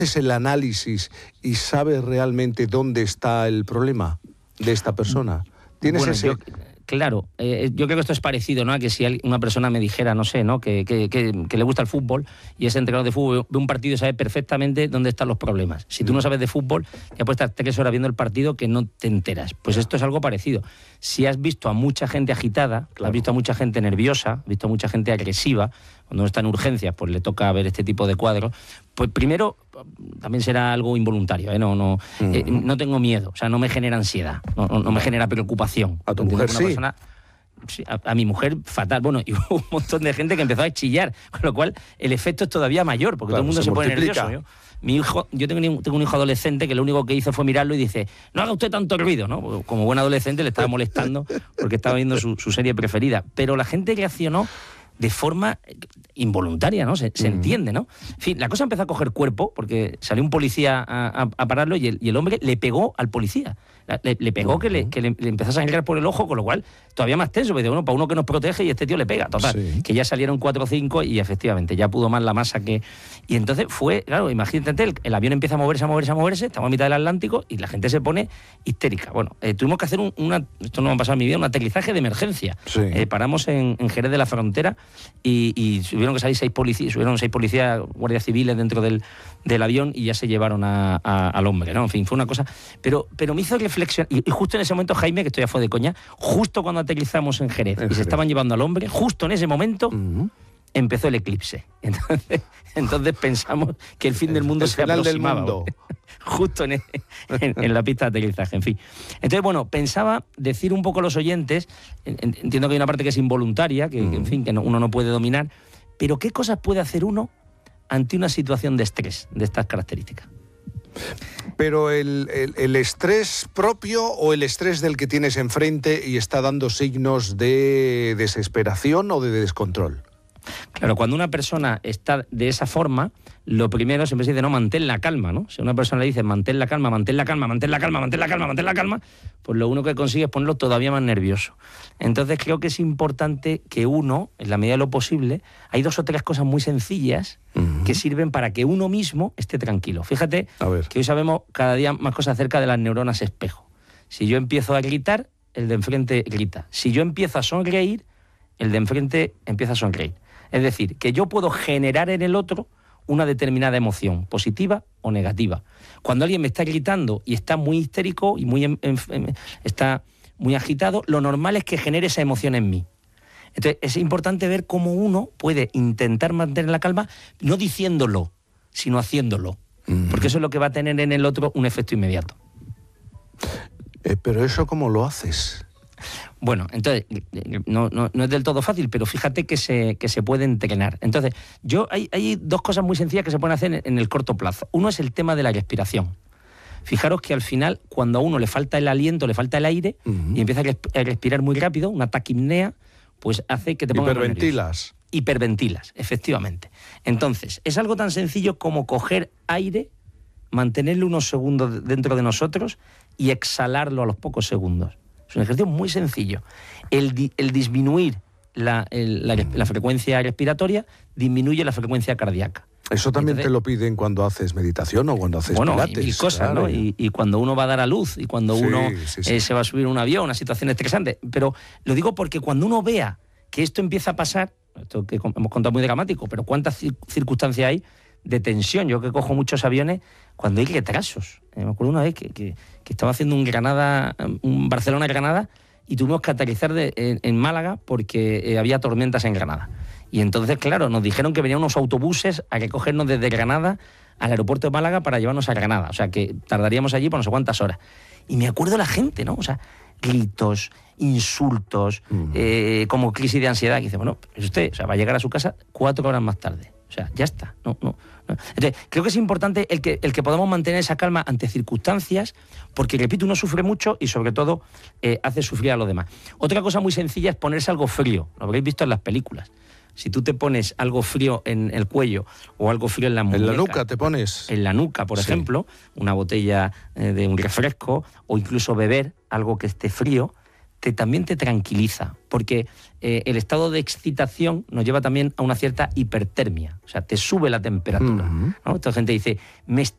¿Es el análisis y sabes realmente dónde está el problema de esta persona? ¿Tienes ese...? Claro, yo creo que esto es parecido, ¿no? A que si una persona me dijera, no sé, ¿no? Que le gusta el fútbol y es entrenador de fútbol, ve un partido y sabe perfectamente dónde están los problemas. Si tú no sabes de fútbol, ya puedes estar 3 horas viendo el partido que no te enteras. Pues esto es algo parecido. Si has visto a mucha gente agitada, claro, has visto a mucha gente nerviosa, has visto a mucha gente agresiva, cuando no está en urgencias, pues le toca ver este tipo de cuadros, pues primero también será algo involuntario, ¿eh? No tengo miedo, o sea, no me genera ansiedad, no me genera preocupación. ¿A tu mujer sí? Sí, a mi mujer fatal. Bueno, y hubo un montón de gente que empezó a chillar, con lo cual el efecto es todavía mayor, porque claro, todo el mundo se pone nervioso. Yo tengo un hijo adolescente que lo único que hizo fue mirarlo y dice, no haga usted tanto ruido, ¿no? Como buen adolescente le estaba molestando porque estaba viendo su serie preferida. Pero la gente reaccionó de forma involuntaria, ¿no? Se entiende, ¿no? En fin, la cosa empezó a coger cuerpo porque salió un policía a pararlo y el hombre le pegó al policía. Le pegó que le empezó a sangrar por el ojo, con lo cual todavía más tenso, porque bueno, para uno que nos protege y este tío le pega. Total, sí. Que ya salieron 4 o 5 y efectivamente ya pudo más la masa que... Y entonces fue, claro, imagínate, el avión empieza a moverse, estamos a mitad del Atlántico y la gente se pone histérica. Bueno, tuvimos que hacer esto no me ha pasado en mi vida, un aterrizaje de emergencia. Sí. Paramos en Jerez de la Frontera y tuvieron que salir 6 policías, guardias civiles dentro del avión y ya se llevaron al hombre, ¿no? En fin, fue una cosa... Pero me hizo reflexionar, y justo en ese momento, Jaime, que esto ya fue de coña, justo cuando aterrizamos en Jerez y se estaban llevando al hombre, justo en ese momento empezó el eclipse. Entonces pensamos que el fin del mundo se aproximaba. Justo en la pista de aterrizaje, en fin. Entonces, bueno, pensaba decir un poco a los oyentes, entiendo que hay una parte que es involuntaria, que en fin, que uno no puede dominar, pero ¿qué cosas puede hacer uno ante una situación de estrés de estas características? Pero el estrés propio o el estrés del que tienes enfrente y está dando signos de desesperación o de descontrol. Claro, cuando una persona está de esa forma, lo primero siempre se dice, no, mantén la calma, ¿no? Si a una persona le dice, mantén la calma, pues lo único que consigue es ponerlo todavía más nervioso. Entonces creo que es importante que uno, en la medida de lo posible, hay 2 o 3 cosas muy sencillas que sirven para que uno mismo esté tranquilo. Fíjate que hoy sabemos cada día más cosas acerca de las neuronas espejo. Si yo empiezo a gritar, el de enfrente grita. Si yo empiezo a sonreír, el de enfrente empieza a sonreír. Es decir, que yo puedo generar en el otro una determinada emoción, positiva o negativa. Cuando alguien me está gritando y está muy histérico y está muy agitado, lo normal es que genere esa emoción en mí. Entonces, es importante ver cómo uno puede intentar mantener la calma, no diciéndolo, sino haciéndolo. Porque eso es lo que va a tener en el otro un efecto inmediato. Pero ¿eso cómo lo haces? Bueno, entonces, no es del todo fácil, pero fíjate que se puede entrenar. Entonces, hay 2 cosas muy sencillas que se pueden hacer en el corto plazo. Uno es el tema de la respiración. Fijaros que al final, cuando a uno le falta el aliento, le falta el aire, y empieza a respirar muy rápido, una taquipnea, pues hace que te pongas hiperventilas. Hiperventilas, efectivamente. Entonces, es algo tan sencillo como coger aire, mantenerlo unos segundos dentro de nosotros y exhalarlo a los pocos segundos. Es un ejercicio muy sencillo. El disminuir la frecuencia respiratoria disminuye la frecuencia cardíaca. Eso también te lo piden cuando haces meditación o cuando haces pilates. Y cosas, claro, ¿no? Y cuando uno va a dar a luz y cuando uno se va a subir a un avión, una situación estresante. Pero lo digo porque cuando uno vea que esto empieza a pasar, esto que hemos contado muy dramático, pero cuántas circunstancias hay de tensión. Yo que cojo muchos aviones cuando hay retrasos. Me acuerdo una vez que estaba haciendo un Barcelona-Granada y tuvimos que aterrizar en Málaga porque había tormentas en Granada. Y entonces, claro, nos dijeron que venían unos autobuses a recogernos desde Granada al aeropuerto de Málaga para llevarnos a Granada. O sea, que tardaríamos allí por no sé cuántas horas. Y me acuerdo la gente, ¿no? O sea, gritos, insultos, como crisis de ansiedad. Que dice, bueno, pues usted va a llegar a su casa 4 horas más tarde. O sea, ya está. No. Entonces, creo que es importante el que podamos mantener esa calma ante circunstancias, porque, repito, uno sufre mucho y, sobre todo, hace sufrir a los demás. Otra cosa muy sencilla es ponerse algo frío. Lo habréis visto en las películas. Si tú te pones algo frío en el cuello o algo frío en la muñeca... ¿En la nuca te pones? En la nuca, por ejemplo, una botella de un refresco o incluso beber algo que esté frío, también te tranquiliza, porque el estado de excitación nos lleva también a una cierta hipertermia, o sea, te sube la temperatura, ¿no? Esta gente dice,